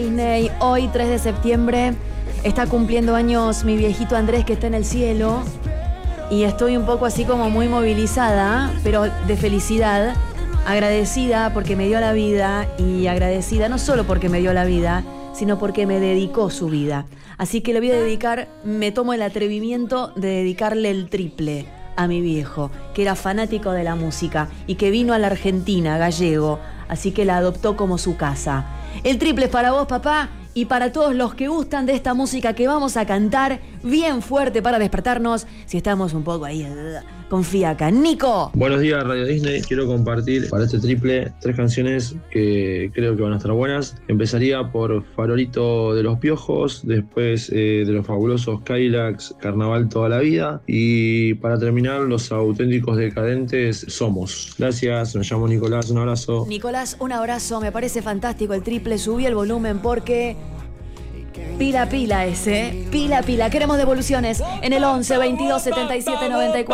Disney, hoy 3 de septiembre está cumpliendo años mi viejito Andrés, que está en el cielo, y estoy un poco así como muy movilizada, pero de felicidad, agradecida porque me dio la vida, y agradecida no solo porque me dio la vida, sino porque me dedicó su vida. Así que le voy a dedicar, me tomo el atrevimiento de dedicarle el triple a mi viejo, que era fanático de la música y que vino a la Argentina, gallego, así que la adoptó como su casa. El triple es para vos, papá, y para todos los que gustan de esta música que vamos a cantar bien fuerte para despertarnos si estamos un poco ahí con fiaca. Nico. Buenos días, Radio Disney. Quiero compartir para este triple 3 canciones que creo que van a estar buenas. Empezaría por Farolito de los Piojos, después de los fabulosos Cadillacs, Carnaval toda la vida, y para terminar, Los Auténticos Decadentes, Somos. Gracias, me llamo Nicolás, un abrazo. Nicolás, un abrazo, me parece fantástico el triple, subí el volumen porque... Pila ese, pila. Queremos devoluciones en el 11 22 77 94.